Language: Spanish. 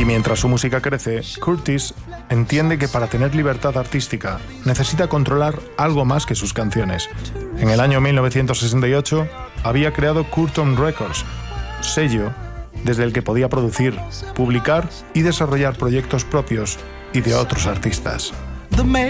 Y mientras su música crece, Curtis entiende que para tener libertad artística necesita controlar algo más que sus canciones. En el año 1968 había creado Curtom Records, sello desde el que podía producir, publicar y desarrollar proyectos propios y de otros artistas.